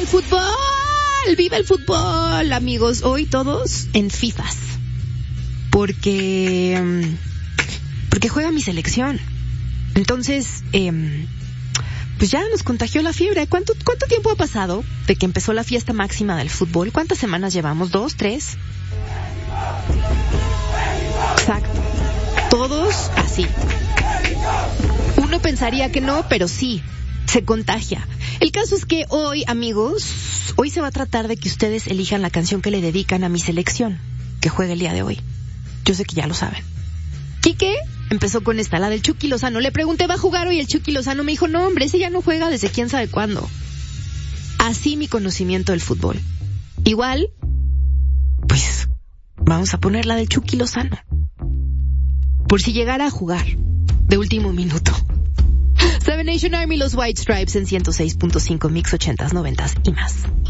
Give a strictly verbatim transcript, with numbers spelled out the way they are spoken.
el fútbol! ¡Viva el fútbol, amigos! Hoy todos en FIFAs. Porque... Porque juega mi selección. Entonces, eh, pues ya nos contagió la fiebre. ¿Cuánto, ¿Cuánto tiempo ha pasado de que empezó la fiesta máxima del fútbol? ¿Cuántas semanas llevamos? ¿Dos? ¿Tres? Exacto. Todos así. Uno pensaría que no, pero sí, se contagia. El caso es que hoy, amigos, hoy se va a tratar de que ustedes elijan la canción que le dedican a mi selección, que juega el día de hoy. Yo sé que ya lo saben. Quique empezó con esta, la del Chucky Lozano. Le pregunté, ¿va a jugar hoy el Chucky Lozano? Me dijo, no, hombre, ese ya no juega desde quién sabe cuándo. Así mi conocimiento del fútbol. Igual, pues, vamos a poner la del Chucky Lozano. Por si llegara a jugar, de último minuto. Seven Nation Army, los White Stripes en ciento seis punto cinco Mix ochentas, noventas y más.